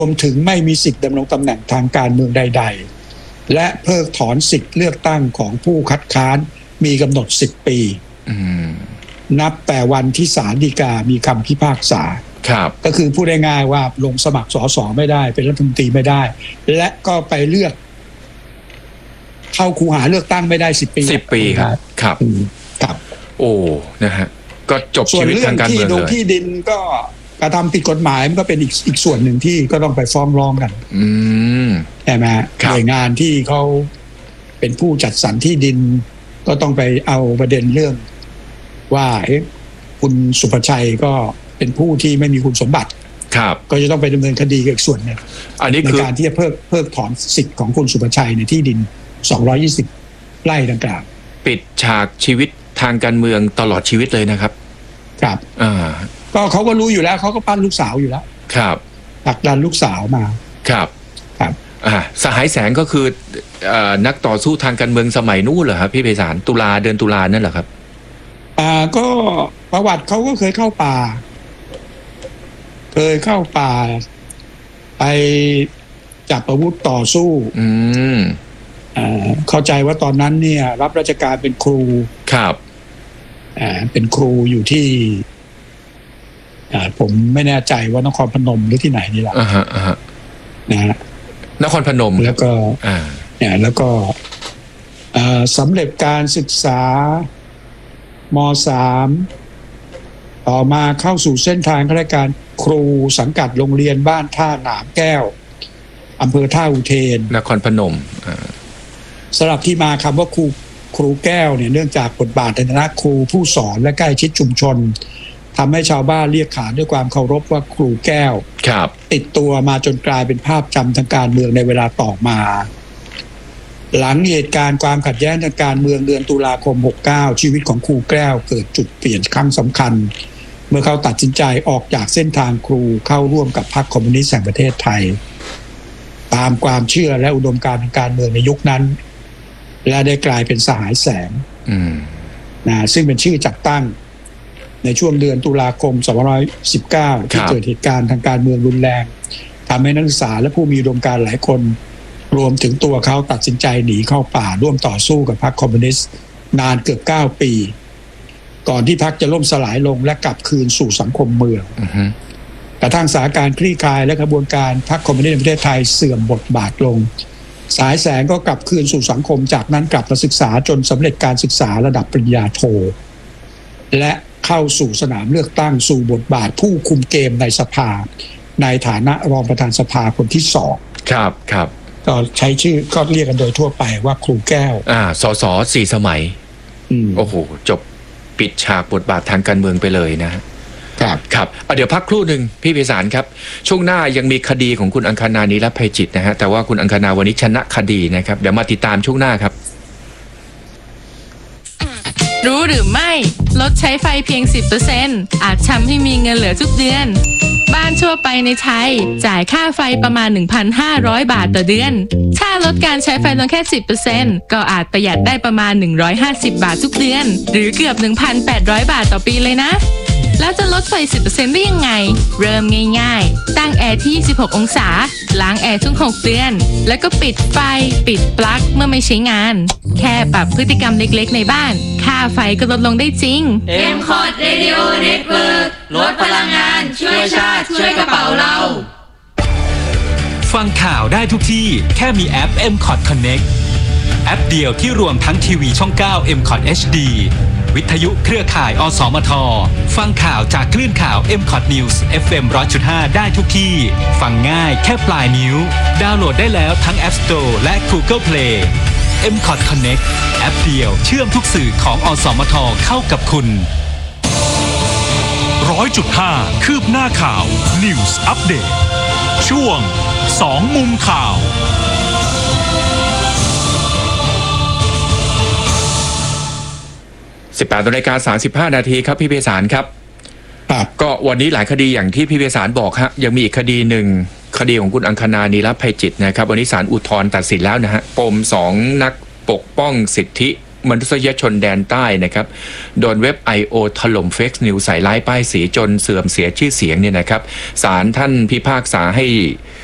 รวมถึงไม่มีสิทธิดำรงตำแหน่งทางการเมืองใดๆและเพิกถอนสิทธิเลือกตั้งของผู้คัดค้านมีกำหนด10 ปีนับแต่วันที่ศาลฎีกามีคำพิพากษาก็คือพูดง่ายๆว่าลงสมัครสสไม่ได้เป็นรัฐมนตรีไม่ได้และก็ไปเลือกเข้าคูหาเลือกตั้งไม่ได้10 ปี 10 ปีครับโอ้นะฮะก็จบชีวิตทางการเมืองเลยส่วนเรื่องที่ดินก็กระทำผิดกฎหมายมันก็เป็นอีกส่วนหนึ่งที่ก็ต้องไปฟ้องร้องกันใช่ไหมหน่วยงานที่เขาเป็นผู้จัดสรรที่ดินก็ต้องไปเอาประเด็นเรื่องว่าคุณสุภชัยก็เป็นผู้ที่ไม่มีคุณสมบัติก็จะต้องไปดำเนินคดีกับอีกส่วนหนึ่งในการที่จะเพิกถอนสิทธิ์ของคุณสุภชัยในที่ดิน220 ไร่ดังกล่าวปิดฉากชีวิตทางการเมืองตลอดชีวิตเลยนะครับก็เขาก็รู้อยู่แล้วเขาก็ปั้นลูกสาวอยู่แล้วผลักดันลูกสาวมาสหายแสงก็คือนักต่อสู้ทางการเมืองสมัยนู้นเหรอครับพี่ไพศาลเดือนตุลานั่นเหรอครับก็ประวัติเขาก็เคยเข้าป่าไปจับอาวุธต่อสู้เข้าใจว่าตอนนั้นเนี่ยรับราชการเป็นครูเป็นครูอยู่ที่ผมไม่แน่ใจว่านครพนมหรือที่ไหนนี่แหละนะนครพนมแล้วก็แล้วก็สำเร็จการศึกษาม.3 ต่อมาเข้าสู่เส้นทางข้าราชการครูสังกัดโรงเรียนบ้านท่าหนามแก้วอำเภอท่าอุเทนนครพนมสำหรับที่มาคำว่าครูแก้วเนี่ยเนื่องจากบทบาทในฐานะครูผู้สอนและใกล้ชิดชุมชนทำให้ชาวบ้านเรียกขานด้วยความเคารพว่าครูแก้วติดตัวมาจนกลายเป็นภาพจำทางการเมืองในเวลาต่อมาหลังเหตุการณ์ความขัดแย้งทางการเมืองเดือนตุลาคม69ชีวิตของครูแก้วเกิดจุดเปลี่ยนครั้งสำคัญเมื่อเขาตัดสินใจออกจากเส้นทางครูเข้าร่วมกับพรรคคอมมิวนิสต์แห่งประเทศไทยตามความเชื่อและอุดมการณ์ทางการเมืองในยุคนั้นและได้กลายเป็นสหายแสงซึ่งเป็นชื่อจัดตั้งในช่วงเดือนตุลาคม2519ที่เกิดเหตุการณ์ทางการเมืองรุนแรงทำให้นักศึกษาและผู้มีอุดมการณ์หลายคนรวมถึงตัวเขาตัดสินใจหนีเข้าป่าร่วมต่อสู้กับพรรคคอมมิวนิสต์นานเกือบ9 ปีก่อนที่พรรคจะล่มสลายลงและกลับคืนสู่สังคมเมืองกระทั่งสถานการณ์คลี่คลายและกระบวนการพรรคคอมมิวนิสต์ในประเทศไทยเสื่อมบทบาทลงสายแสงก็กลับคืนสู่สังคมจากนั้นกลับมาศึกษาจนสำเร็จการศึกษาระดับปริญญาโทและเข้าสู่สนามเลือกตั้งสู่บทบาทผู้คุมเกมในสภาในฐานะรองประธานสภาคนที่2 ครับก็ใช้ชื่อก็เรียกกันโดยทั่วไปว่าครูแก้วสส4 สมัยโอ้โหจบปิดฉากบทบาททางการเมืองไปเลยนะครับเดี๋ยวพักครู่หนึ่งพี่ไพศาลครับช่วงหน้ายังมีคดีของคุณอังคณา นิรภัยจิตนะฮะแต่ว่าคุณอังคณาวันนี้ชนะคดีนะครับเดี๋ยวมาติดตามช่วงหน้าครับรู้หรือไม่ลดใช้ไฟเพียง 10% อาจทำให้มีเงินเหลือทุกเดือนบ้านทั่วไปในไทยจ่ายค่าไฟประมาณ 1,500 บาทต่อเดือนถ้าลดการใช้ไฟลงแค่ 10% ก็อาจประหยัดได้ประมาณ150 บาททุกเดือนหรือเกือบ 1,800 บาทต่อปีเลยนะแล้วจะลดไฟ 10% ได้ยังไงเริ่มง่ายๆตั้งแอร์ที่26 องศาล้างแอร์ทุก6 เดือนแล้วก็ปิดไฟปิดปลั๊กเมื่อไม่ใช้งานแค่ปรับพฤติกรรมเล็กๆในบ้านค่าไฟก็ลดลงได้จริง M-Cot Radio Network ลดพลังงานช่วยชาติช่วยกระเป๋าเราฟังข่าวได้ทุกที่แค่มีแอป M-Cot Connect แอปเดียวที่รวมทั้งทีวีช่อง9 M-Cot HD วิทยุเครือข่ายอสมทฟังข่าวจากคลื่นข่าว M-Cot News FM 100.5 ได้ทุกที่ฟังง่ายแค่ปลายนิ้วดาวน์โหลดได้แล้วทั้ง App Store และ Google Play M-Cot Connect แอปเดียวเชื่อมทุกสื่อของอสมทเข้ากับคุณ 100.5 คืบหน้าข่าว News Update ช่วง2 มุมข่าว 18:35 นาทีครับพี่ไพศาลครับก็วันนี้หลายคดีอย่างที่พี่ไพศาลบอกฮะยังมีอีกคดีหนึ่งคดีของคุณอังคณา นิรภัยจิตนะครับวันนี้ศาลอุทธรณ์ตัดสินแล้วนะฮะปม2 นักปกป้องสิทธิมนุษยชนแดนใต้นะครับโดนเว็บ I.O. ถล่มเฟกซ์นิวส์ใส่ร้ายป้ายสีจนเสื่อมเสียชื่อเสียงเนี่ยนะครับศาลท่านพิพากษาให้